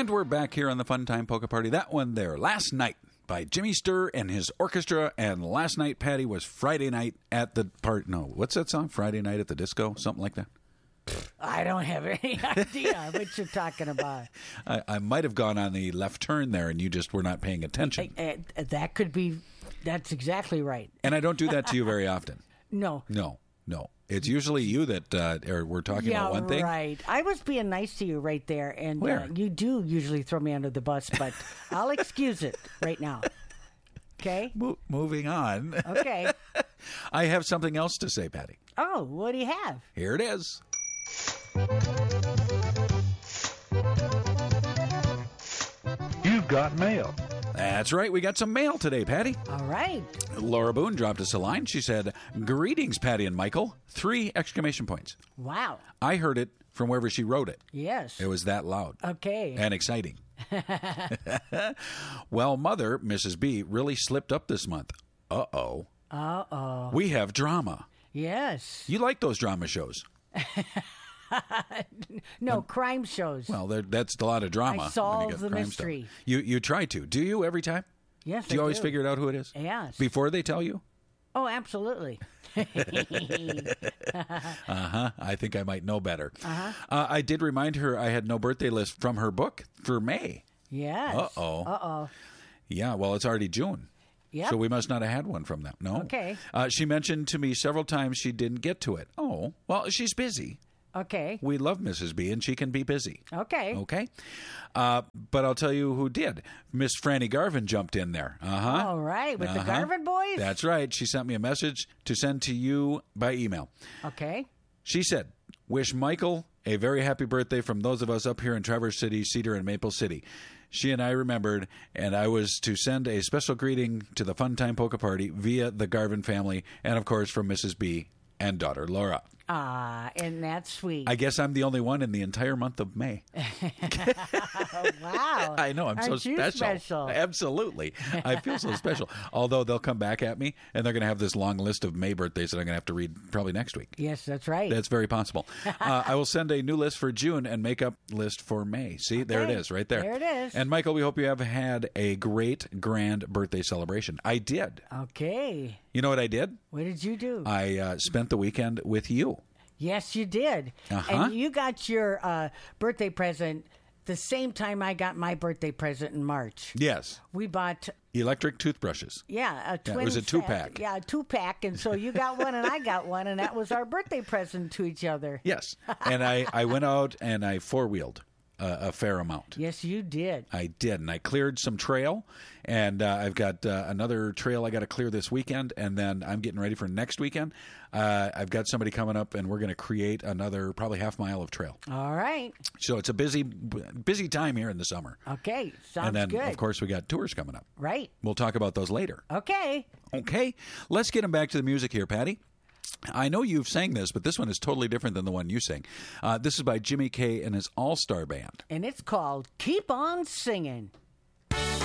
And we're back here on the Fun Time Polka Party. That one there, Last Night by Jimmy Sturr and his orchestra. And last night, Patty, was Friday night at the part. No, what's that song? Friday Night at the Disco? Something like that? I don't have any idea what you're talking about. I might have gone on the left turn there and you just were not paying attention. That could be, that's exactly right. And I don't do that to you very often. No. No. It's usually you that we're talking about one thing. Right. I was being nice to you right there, and you do usually throw me under the bus, but I'll excuse it right now. Okay? Moving on. Okay. I have something else to say, Patty. Oh, what do you have? Here it is. You've got mail. That's right. We got some mail today, Patty. All right. Laura Boone dropped us a line. She said, "Greetings, Patty and Michael." 3 exclamation points. Wow. I heard it from wherever she wrote it. Yes. It was that loud. Okay. And exciting. Well, Mother, Mrs. B, really slipped up this month. Uh-oh. Uh-oh. We have drama. Yes. You like those drama shows? No, crime shows. Well, that's a lot of drama. I when solve you get the crime mystery. stuff. You try to. Do you every time? Yes, Do you I always figure out who it is? Yes. Before they tell you? Oh, absolutely. I think I might know better. I did remind her I had no birthday list from her book for May. Yes. Uh-oh. Yeah, well, it's already June. Yep. So we must not have had one from them. No. Okay. She mentioned to me several times she didn't get to it. Oh, well, she's busy. Okay. We love Mrs. B, and she can be busy. Okay. Okay? But I'll tell you who did. Miss Franny Garvin jumped in there. All right. With the Garvin boys? That's right. She sent me a message to send to you by email. Okay. She said, "Wish Michael a very happy birthday from those of us up here in Traverse City, Cedar, and Maple City." She and I remembered, and I was to send a special greeting to the Fun Time Polka Party via the Garvin family, and of course from Mrs. B and daughter Laura. And that's sweet. I guess I'm the only one in the entire month of May. Wow. I know, I'm Aren't so you special. special? Absolutely. I feel so special. Although they'll come back at me, and they're going to have this long list of May birthdays that I'm going to have to read probably next week. Yes, that's right. That's very possible. I will send a new list for June and makeup list for May. See, there it is, right there. There it is. And Michael, we hope you have had a great, grand birthday celebration. I did. Okay. You know what I did? What did you do? I spent the weekend with you. Yes, you did. And you got your birthday present the same time I got my birthday present in March. Yes. We bought... Electric toothbrushes. Yeah, a twin it was a set. 2-pack. Yeah, a 2-pack. And so you got one and I got one, and that was our birthday present to each other. Yes. And I went out and I 4-wheeled a fair amount. Yes, you did. I did. And I cleared some trail. And I've got another trail I got to clear this weekend. And then I'm getting ready for next weekend. I've got somebody coming up, and we're going to create another probably half mile of trail. All right. So it's a busy time here in the summer. Okay, sounds And then, good. of course, we got tours coming up. Right. We'll talk about those later. Okay. Okay. Let's get them back to the music here, Patty. I know you've sang this, but this one is totally different than the one you sang. This is by Jimmy Kay and his All-Star Band. And it's called Keep On Singing.